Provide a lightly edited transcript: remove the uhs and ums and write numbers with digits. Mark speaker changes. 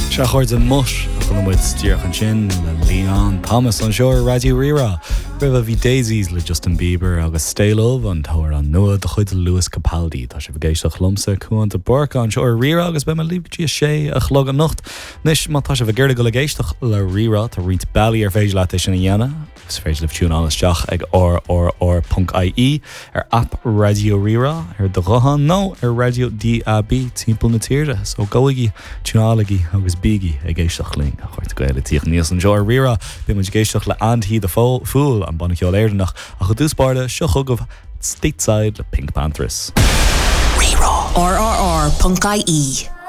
Speaker 1: Se chuir an mus chun muid tíorchan sin le Leon Thomas an seoir Radio Rira. Rih bhí Daisies le Justin Bieber agus Stélóh an tóir an nua de chuid Lewis Capaldi tá sé bhgéisteach lumsa chuan de borca an seoir Rira agus be líbtí sé a chlog an nocht. Nis má tá sé bhgéirde go le géisteach le Rira tá rint bailí ar féidir leat sin na dhéana. Is féidir le fiún anisteach ag r.ie ar app Radio Rira ar do rohan nó ar Radio DAB timppla na tíirde. So goigi, túnálagi agus bígi ag géisteach ling. A chuirt go eile tíoch níos an seoir Rira bí muid géisteach le Antí de Fúl an banna ceol éidirnach a chu dúspáirde seo chugah Stateside le Pink Panthers.
Speaker 2: Rira. RRR.ie